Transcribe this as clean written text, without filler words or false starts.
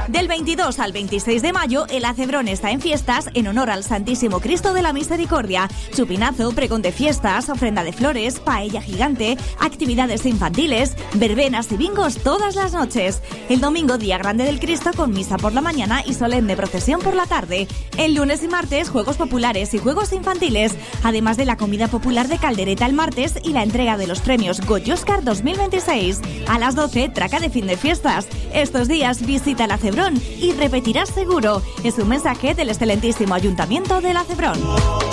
Del 22 al 26 de mayo, el Acebrón está en fiestas en honor al Santísimo Cristo de la Misericordia. Chupinazo, pregón de fiestas, ofrenda de flores, paella gigante, actividades infantiles, verbenas y bingos todas las noches. El domingo, día grande del Cristo, con misa por la mañana y solemne procesión por la tarde. El lunes y martes, juegos populares y juegos infantiles, además de la comida popular de caldereta el martes y la entrega de los premios Goya Oscar 2026. A las 12, traca de fin de fiestas. Estos días visita el Acebrón y repetirás seguro. Es un mensaje del excelentísimo Ayuntamiento del Acebrón.